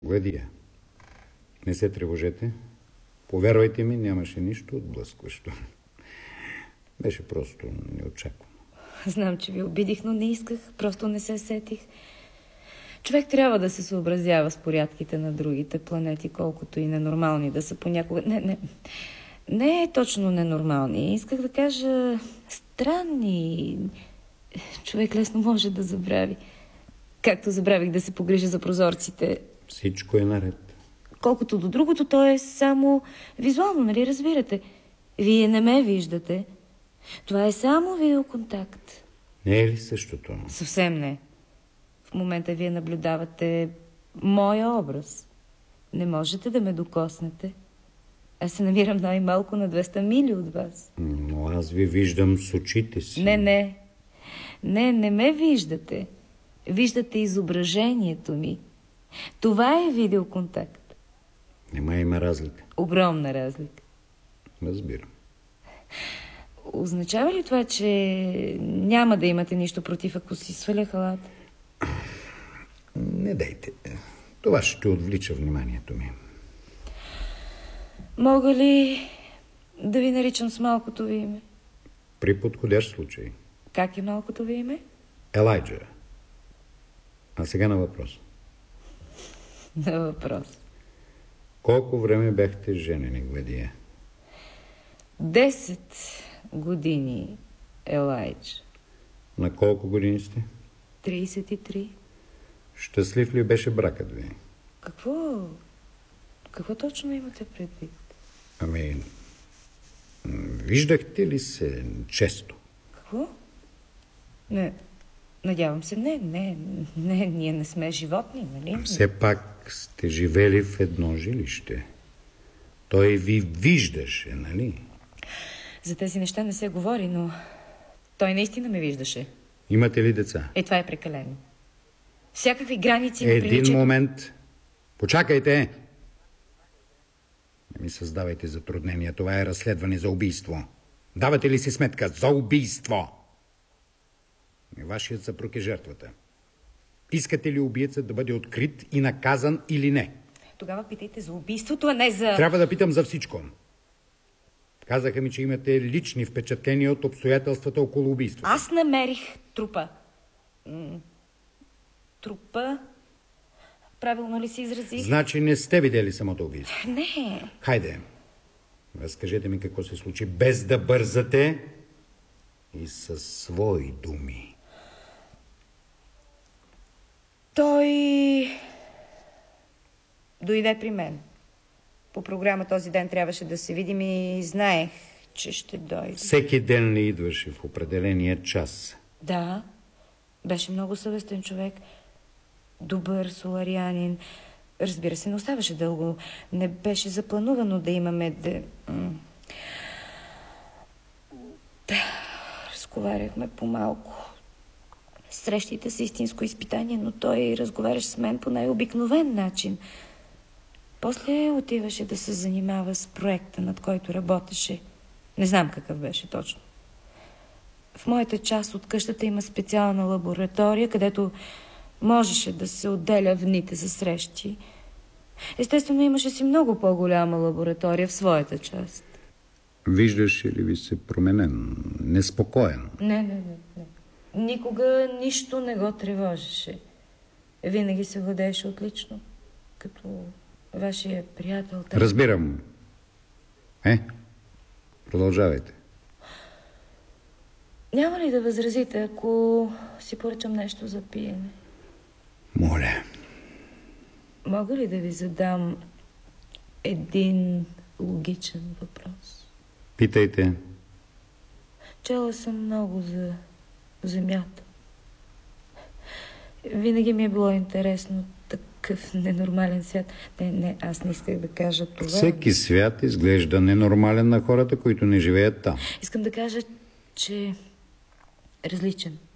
Гладия. Не се тревожете. Повярвайте ми, нямаше нищо отблъскващо. Беше просто неочаквано. Знам, че ви обидих, но не исках. Просто не се сетих. Човек трябва да се съобразява с порядките на другите планети, колкото и ненормални да са понякога. Не е точно ненормални. Исках да кажа странни. Човек лесно може да забрави. Както забравих да се погрижа за прозорците. Всичко е наред. Колкото до другото, то е само визуално, нали разбирате? Вие не ме виждате. Това е само видеоконтакт. Не е ли същото? Съвсем не. В момента вие наблюдавате моя образ. Не можете да ме докоснете. Аз се намирам най-малко на 200 мили от вас. Но аз ви виждам с очите си. Не ме виждате. Виждате изображението ми. Това е видеоконтакт. Има разлика. Огромна разлика. Разбирам. Означава ли това, че няма да имате нищо против, ако си сваля халата? Не дайте. Това ще отвлича вниманието ми. Мога ли да ви наричам с малкото ви име? При подходящ случай. Как е малкото ви име? Елайджа. А сега на въпрос. На въпрос. Колко време бяхте женени, Гладия? 10 години, Елайдж. На колко години сте? 33. Щастлив ли беше бракът ви? Какво точно имате предвид? Виждахте ли се често? Какво? Не, надявам се, не, ние не сме животни, нали? Все пак сте живели в едно жилище. Той ви виждаше, нали? За тези неща не се говори, но той наистина ме виждаше. Имате ли деца? Това е прекалено. Всякакви граници на приличат... Един момент. Почакайте. Не ми създавайте затруднения. Това е разследване за убийство. Давате ли си сметка? За убийство! Вашият съпруг е жертвата. Искате ли убиецът да бъде открит и наказан или не? Тогава питайте за убийството, а не за... Трябва да питам за всичко. Казаха ми, че имате лични впечатления от обстоятелствата около убийството. Аз намерих трупа. Трупа? Правилно ли се изразих? Значи не сте видели самото убийство? Не. Хайде, разкажете ми какво се случи, без да бързате и със свои думи. Той дойде при мен. По програма този ден трябваше да се видим и знаех, че ще дойде. Всеки ден ли идваше в определения час? Да. Беше много съвестен човек. Добър соларянин. Разбира се, не оставаше дълго. Не беше запланувано да имаме разговаряхме по-малко. Срещите са истинско изпитание, но той разговаряше с мен по най-обикновен начин. После отиваше да се занимава с проекта, над който работеше. Не знам какъв беше точно. В моята част от къщата има специална лаборатория, където можеше да се отделя в дните за срещи. Естествено, имаше си много по-голяма лаборатория в своята част. Виждаше ли ви се променен, неспокоен? Не. Никога нищо не го тревожеше. Винаги се владееше отлично, като вашия приятел. Разбирам. Продължавайте. Няма ли да възразите, ако си поръчам нещо за пиене? Моля. Мога ли да ви задам един логичен въпрос? Питайте. Чела съм много за Земята. Винаги ми е било интересно такъв ненормален свят. Не, аз не исках да кажа това. Всеки свят изглежда ненормален на хората, които не живеят там. Искам да кажа, че различен.